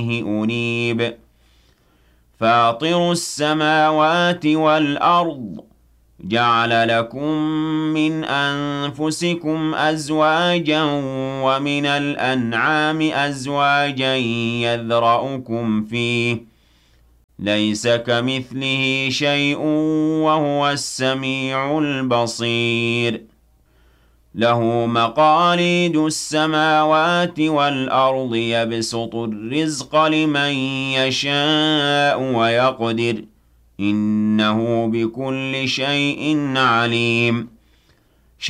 أنيب فاطر السماوات والأرض جعل لكم من أنفسكم أزواجا ومن الأنعام أزواجا يذرأكم فيه ليس كمثله شيء وهو السميع البصير له مقاليد السماوات والأرض يبسط الرزق لمن يشاء ويقدر إنه بكل شيء عليم